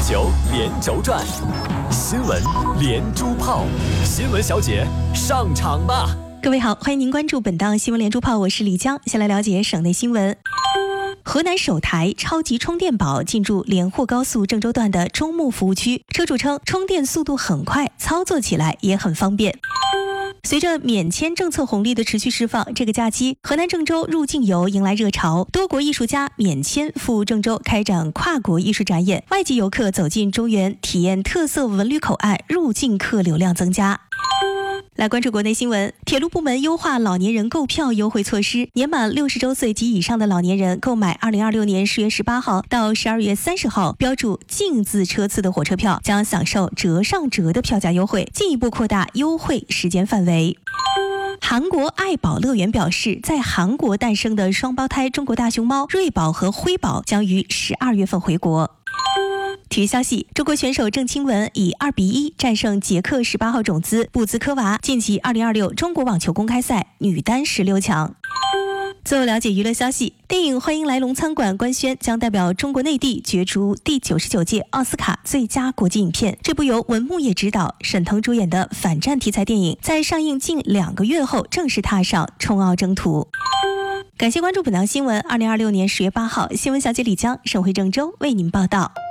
球连轴转，新闻连珠炮，新闻小姐上场吧！ 各位好，欢迎您关注本档新闻连珠炮，我是李江。先来了解省内新闻。河南首台超级充电宝进驻连沪高速郑州段的中牟服务区，车主称充电速度很快，操作起来也很方便。随着免签政策红利的持续释放，这个假期河南郑州入境游迎来热潮，多国艺术家免签赴郑州开展跨国艺术展演，外籍游客走进中原体验特色文旅口岸，入境客流量增加。来关注国内新闻，铁路部门优化老年人购票优惠措施，年满60周岁及以上的老年人购买2026年10月18号到12月30号标注净字车次的火车票，将享受折上折的票价优惠，进一步扩大优惠时间范围。韩国爱宝乐园表示，在韩国诞生的双胞胎中国大熊猫瑞宝和辉宝将于12月份回国。体育消息，中国选手郑钦文以2-1战胜捷克18号种子布兹科娃，晋级2026中国网球公开赛女单16强。最后了解娱乐消息，电影《欢迎来龙餐馆》官宣将代表中国内地角逐第99届奥斯卡最佳国际影片。这部由文牧野执导、沈腾主演的反战题材电影，在上映近2个月后正式踏上冲奥征途。感谢关注本档新闻。2026年10月8号，新闻小姐李江，省会郑州为您报道。